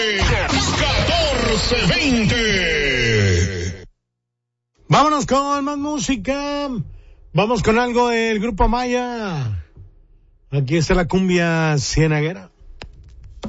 1420. Vámonos con más música. Vamos con algo del Grupo Maya. Aquí está la cumbia cienaguera.